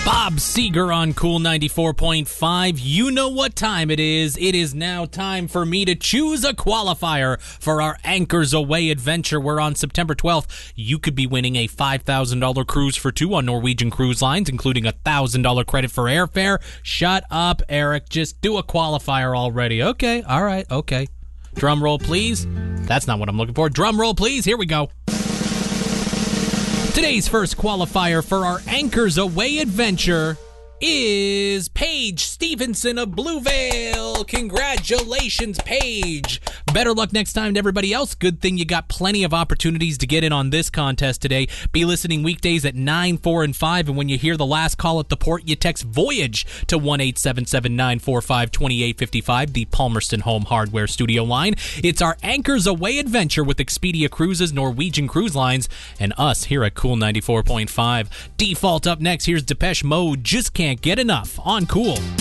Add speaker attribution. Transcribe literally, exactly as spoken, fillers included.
Speaker 1: Bob Seger on Cool ninety-four point five. You know what time it is. It is now time for me to choose a qualifier for our Anchors Away adventure, where on September twelfth, you could be winning a five thousand dollars cruise for two on Norwegian Cruise Lines, including a one thousand dollars credit for airfare. Shut up, Eric. Just do a qualifier already. Okay, all right, okay. Drum roll, please. That's not what I'm looking for. Drum roll, please. Here we go. Today's first qualifier for our Anchors Away adventure is Paige Stevenson of Blue Vale. Congratulations, Paige. Better luck next time to everybody else. Good thing you got plenty of opportunities to get in on this contest today. Be listening weekdays at nine, four, and five, and when you hear the last call at the port, you text VOYAGE to one eight seven seven, nine four five, two eight five five, the Palmerston Home Hardware Studio line. It's our Anchors Away adventure with Expedia Cruises, Norwegian Cruise Lines, and us here at Cool ninety-four point five. Default up next. Here's Depeche Mode, Just Can't Get Enough on Cool.